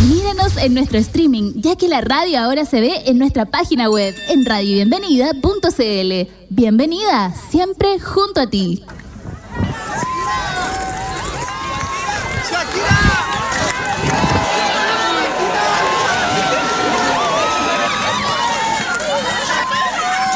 Míranos en nuestro streaming, ya que la radio ahora se ve en nuestra página web, en radiobienvenida.cl. Bienvenida, siempre junto a ti.